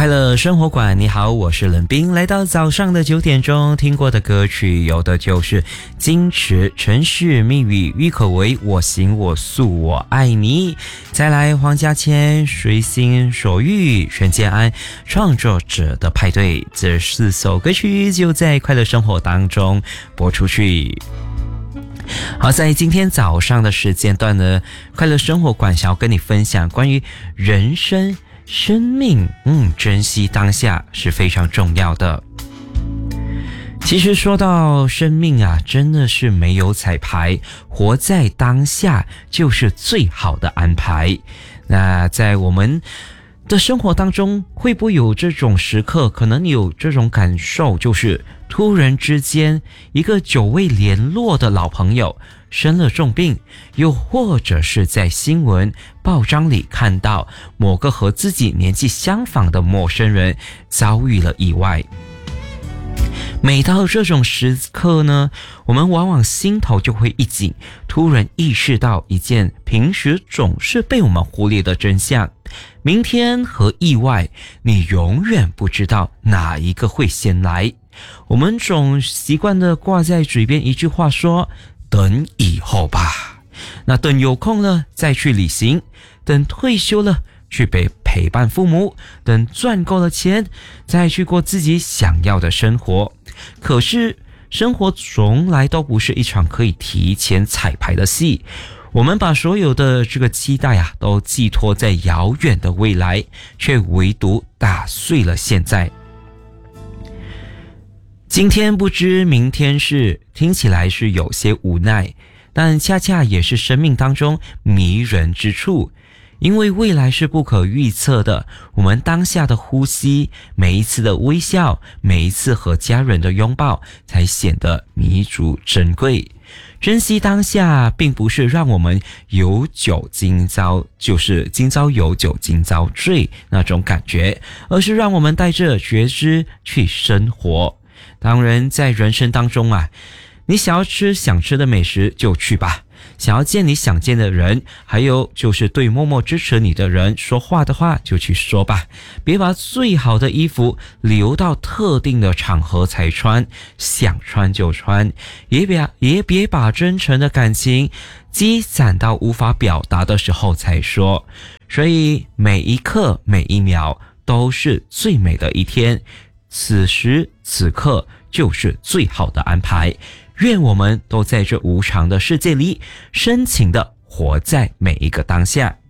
快乐生活馆，你好，我是冷冰。来到早上的9点钟，听过的歌曲有的就是金池、城市密语、郁可唯、我行我素我爱你，再来黄家千、随心所欲、陈建安、创作者的派对，这4首歌曲就在快乐生活当中播出去。好，在今天早上的时间段呢，快乐生活馆想要跟你分享关于人生生命，珍惜当下是非常重要的。其实说到生命啊，真的是没有彩排，活在当下就是最好的安排。那在我们的生活当中，会不会有这种时刻，可能你有这种感受，就是突然之间一个久未联络的老朋友生了重病，又或者是在新闻报章里看到某个和自己年纪相仿的陌生人遭遇了意外。每到这种时刻呢，我们往往心头就会一紧，突然意识到一件平时总是被我们忽略的真相：明天和意外，你永远不知道哪一个会先来。我们总习惯的挂在嘴边一句话说，等以后吧，那等有空了再去旅行，等退休了去陪伴父母，等赚够了钱再去过自己想要的生活。可是生活从来都不是一场可以提前彩排的戏，我们把所有的这个期待啊都寄托在遥远的未来，却唯独打碎了现在。今天不知明天事，听起来是有些无奈，但恰恰也是生命当中迷人之处。因为未来是不可预测的，我们当下的呼吸，每一次的微笑，每一次和家人的拥抱，才显得弥足珍贵。珍惜当下，并不是让我们有酒今朝，就是今朝有酒今朝醉那种感觉，而是让我们带着觉知去生活。当然，在人生当中啊，你想要吃想吃的美食就去吧，想要见你想见的人，还有就是对默默支持你的人说话的话就去说吧，别把最好的衣服留到特定的场合才穿，想穿就穿，也别把真诚的感情积攒到无法表达的时候才说。所以每一刻每一秒都是最美的一天，此时此刻就是最好的安排。愿我们都在这无常的世界里深情地活在每一个当下。